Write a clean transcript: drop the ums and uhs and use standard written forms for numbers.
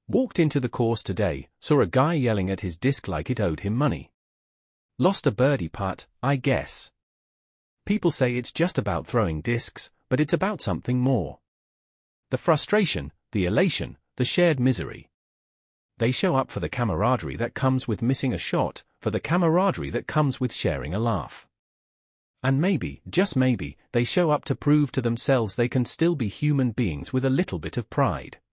Walked into the course today, saw a guy yelling at his disc like it owed him money. Lost a birdie putt, I guess. People say it's just about throwing discs, but it's about something more. The frustration, the elation, the shared misery. They show up for the camaraderie that comes with missing a shot, for the camaraderie that comes with sharing a laugh. And maybe, just maybe, they show up to prove to themselves they can still be human beings with a little bit of pride.